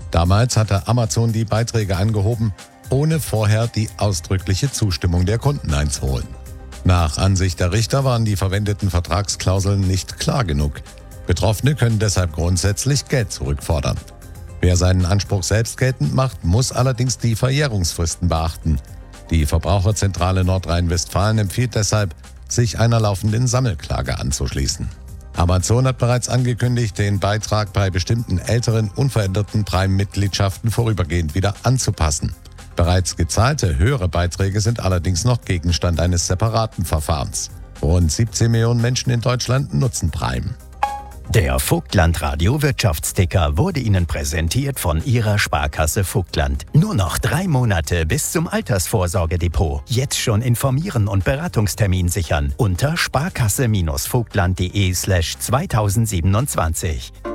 Damals hatte Amazon die Beiträge angehoben, ohne vorher die ausdrückliche Zustimmung der Kunden einzuholen. Nach Ansicht der Richter waren die verwendeten Vertragsklauseln nicht klar genug. Betroffene können deshalb grundsätzlich Geld zurückfordern. Wer seinen Anspruch selbst geltend macht, muss allerdings die Verjährungsfristen beachten. Die Verbraucherzentrale Nordrhein-Westfalen empfiehlt deshalb, sich einer laufenden Sammelklage anzuschließen. Amazon hat bereits angekündigt, den Beitrag bei bestimmten älteren, unveränderten Prime-Mitgliedschaften vorübergehend wieder anzupassen. Bereits gezahlte höhere Beiträge sind allerdings noch Gegenstand eines separaten Verfahrens. Rund 17 Millionen Menschen in Deutschland nutzen Prime. Der Vogtland-Radio Wirtschaftsticker wurde Ihnen präsentiert von Ihrer Sparkasse Vogtland. Nur noch 3 Monate bis zum Altersvorsorgedepot. Jetzt schon informieren und Beratungstermin sichern unter sparkasse-vogtland.de/2027.